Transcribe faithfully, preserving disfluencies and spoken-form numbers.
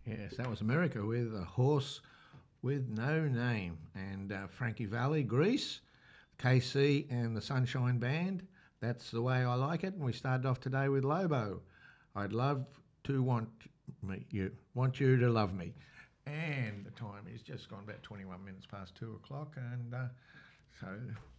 Yes, that was America with a horse with no name. And uh, Frankie Valli, Greece, K C and the Sunshine Band. That's the way I like it. And we started off today with Lobo. I'd love to want me, you, want you to love me. And the time is just gone about twenty-one minutes past two o'clock. And uh, so